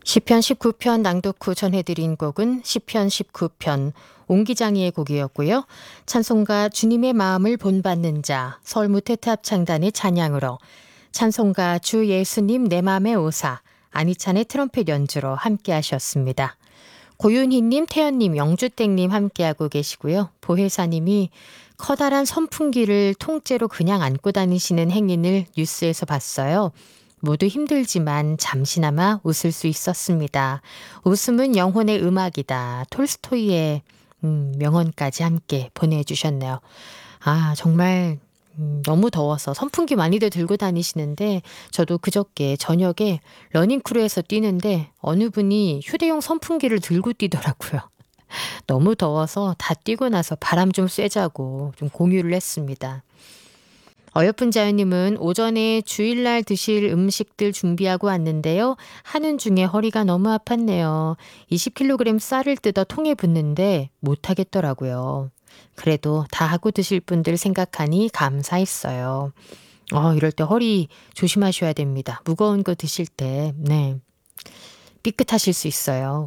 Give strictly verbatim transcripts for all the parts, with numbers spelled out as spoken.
시편 십구 편 낭독 후 전해드린 곡은 시편 십구 편 옹기장이의 곡이었고요. 찬송가 주님의 마음을 본받는 자 서울 무테트 합창단의 찬양으로 찬송가 주 예수님 내 맘에 오사 안희찬의 트럼펫 연주로 함께 하셨습니다. 고윤희님, 태연님, 영주땡님 함께하고 계시고요. 보혜사님이 커다란 선풍기를 통째로 그냥 안고 다니시는 행인을 뉴스에서 봤어요. 모두 힘들지만 잠시나마 웃을 수 있었습니다. 웃음은 영혼의 음악이다. 톨스토이의 음, 명언까지 함께 보내주셨네요. 아, 정말 음, 너무 더워서 선풍기 많이들 들고 다니시는데 저도 그저께 저녁에 러닝크루에서 뛰는데 어느 분이 휴대용 선풍기를 들고 뛰더라고요. 너무 더워서 다 뛰고 나서 바람 좀 쐬자고 좀 공유를 했습니다. 어여쁜 자연님은 오전에 주일날 드실 음식들 준비하고 왔는데요. 하는 중에 허리가 너무 아팠네요. 이십 킬로그램 쌀을 뜯어 통에 붓는데 못하겠더라고요. 그래도 다 하고 드실 분들 생각하니 감사했어요. 어, 이럴 때 허리 조심하셔야 됩니다. 무거운 거 드실 때 네, 삐끗하실 수 있어요.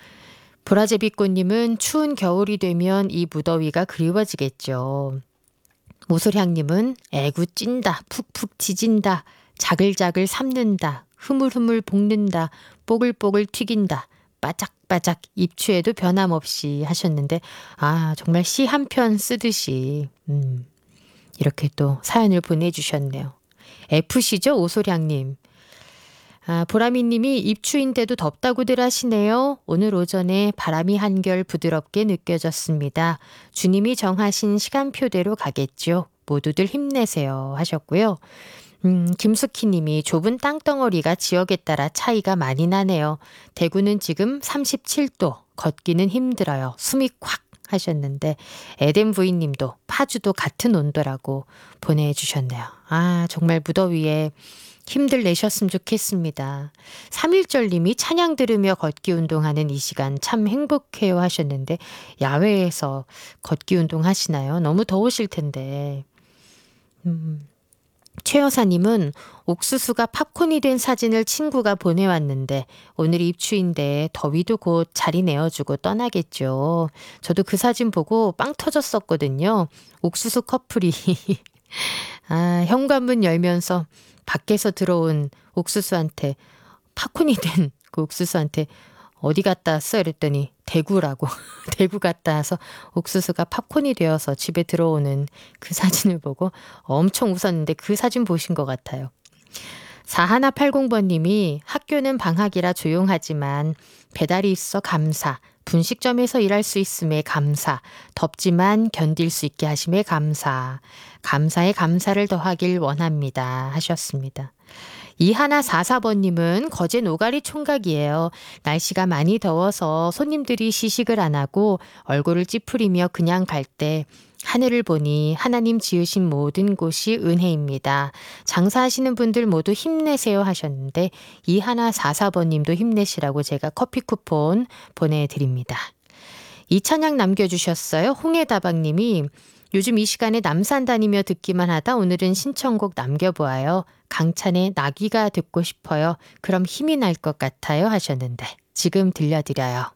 보라제비꽃님은 추운 겨울이 되면 이 무더위가 그리워지겠죠. 모솔향님은 애구 찐다, 푹푹 지진다, 자글자글 삶는다, 흐물흐물 볶는다, 뽀글뽀글 튀긴다, 바짝바짝 입추에도 변함없이 하셨는데 아 정말 시 한 편 쓰듯이 음, 이렇게 또 사연을 보내주셨네요. 에프시죠 오솔향님. 아, 보라미님이 입추인데도 덥다고들 하시네요. 오늘 오전에 바람이 한결 부드럽게 느껴졌습니다. 주님이 정하신 시간표대로 가겠죠. 모두들 힘내세요 하셨고요. 음, 김숙희님이 좁은 땅덩어리가 지역에 따라 차이가 많이 나네요. 대구는 지금 삼십칠 도, 걷기는 힘들어요. 숨이 콱 하셨는데 에덴 부인님도 파주도 같은 온도라고 보내주셨네요. 아 정말 무더위에 힘들 내셨으면 좋겠습니다. 삼일절님이 찬양 들으며 걷기 운동하는 이 시간 참 행복해요 하셨는데 야외에서 걷기 운동 하시나요? 너무 더우실 텐데. 음, 최 여사님은 옥수수가 팝콘이 된 사진을 친구가 보내왔는데 오늘 입추인데 더위도 곧 자리 내어주고 떠나겠죠. 저도 그 사진 보고 빵 터졌었거든요. 옥수수 커플이 아, 현관문 열면서 밖에서 들어온 옥수수한테 팝콘이 된 그 옥수수한테 어디 갔다 왔어? 이랬더니 대구라고. 대구 갔다 와서 옥수수가 팝콘이 되어서 집에 들어오는 그 사진을 보고 엄청 웃었는데 그 사진 보신 것 같아요. 사일팔공 번님이 학교는 방학이라 조용하지만 배달이 있어 감사. 분식점에서 일할 수 있음에 감사. 덥지만 견딜 수 있게 하심에 감사. 감사에 감사를 더하길 원합니다 하셨습니다. 이일사사 번님은 거제 노가리 총각이에요. 날씨가 많이 더워서 손님들이 시식을 안 하고 얼굴을 찌푸리며 그냥 갈 때 하늘을 보니 하나님 지으신 모든 곳이 은혜입니다. 장사하시는 분들 모두 힘내세요 하셨는데 이일사사 번님도 힘내시라고 제가 커피 쿠폰 보내드립니다. 이 찬양 남겨주셨어요. 홍해다방님이 요즘 이 시간에 남산 다니며 듣기만 하다 오늘은 신청곡 남겨보아요. 강찬의 나귀가 듣고 싶어요. 그럼 힘이 날 것 같아요 하셨는데 지금 들려드려요.